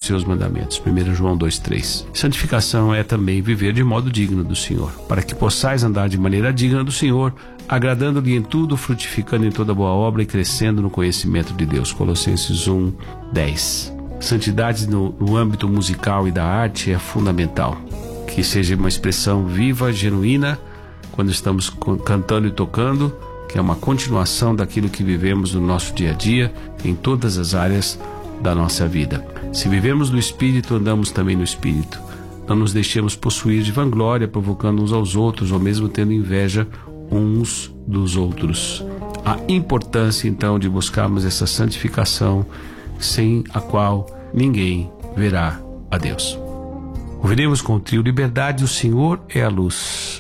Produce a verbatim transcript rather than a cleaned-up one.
seus mandamentos. primeiro João dois, três. Santificação é também viver de modo digno do Senhor, para que possais andar de maneira digna do Senhor, agradando-lhe em tudo, frutificando em toda boa obra e crescendo no conhecimento de Deus. Colossenses um, dez. Santidade no, no âmbito musical e da arte é fundamental. Que seja uma expressão viva, genuína, quando estamos cantando e tocando, que é uma continuação daquilo que vivemos no nosso dia a dia, em todas as áreas da nossa vida. Se vivemos no Espírito, andamos também no Espírito. Não nos deixemos possuir de vanglória, provocando uns aos outros, ou mesmo tendo inveja uns dos outros. A importância, então, de buscarmos essa santificação, sem a qual ninguém verá a Deus. Ouviremos com o trio Liberdade, o Senhor é a luz.